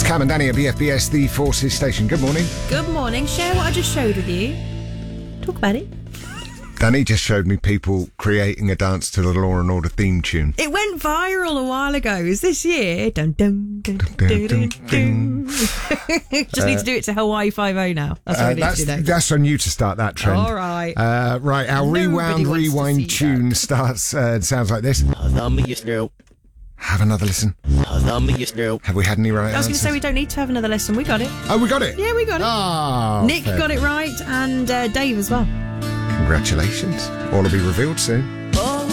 Cam and Danny at BFBS, the Forces Station. Good morning. Good morning. Share what I just showed with you. Talk about it. Danny just showed me people creating a dance to the Law and Order theme tune. It went viral a while ago. It was this year. Dun, dun, dun, dun, dun, dun. Just need to do it to Hawaii 5-0 now. That's what I need to do next. That's on you to start that trend. All right. Right, our rewind tune starts, sounds like this. Have another listen. Have we had any right I was going to answers? say we don't need to have another lesson. We got it. Oh, we got it? Yeah, we got it. Oh, Nick got it right and Dave as well. Congratulations. All will be revealed soon.